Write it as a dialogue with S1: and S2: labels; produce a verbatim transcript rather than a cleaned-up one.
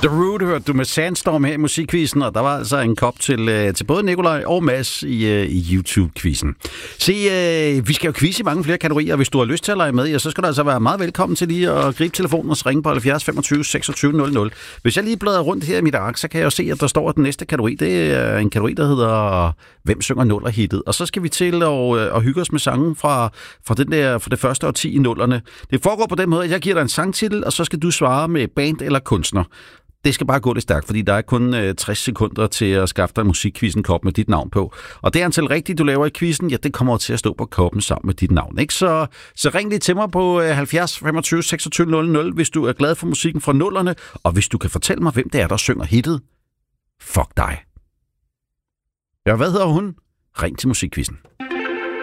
S1: The Root hørte du med Sandstorm her i musikquizzen, og der var altså en kop til, til både Nikolaj og Mads i, i YouTube-quizzen. Se, øh, vi skal jo quizze i mange flere kategorier, og hvis du har lyst til at lege med, ja, så skal du altså være meget velkommen til lige at gribe telefonen og ringe på halvfjerds femogtyve seksogtyve nul nul. Hvis jeg lige bladrer rundt her i mit ark, så kan jeg jo se, at der står, at den næste kategori, det er en kategori, der hedder Hvem synger nullerhittet? Og så skal vi til at, at hygge os med sangen fra, fra, den der, fra det første årti i nullerne. Det foregår på den måde, at jeg giver dig en sangtitel, og så skal du svare med band eller kunstner. Det skal bare gå lidt stærkt, fordi der er kun øh, tres sekunder til at skaffe dig en musikquizzen kop med dit navn på. Og det antal rigtigt, du laver i quizzen, ja, det kommer til at stå på koppen sammen med dit navn. Ikke? Så, så ring lige til mig på øh, halvfjerds femogtyve seksogtyve nul nul, hvis du er glad for musikken fra nullerne, og hvis du kan fortælle mig, hvem det er, der synger hittet. Fuck dig. Ja, hvad hedder hun? Ring til musikquizzen.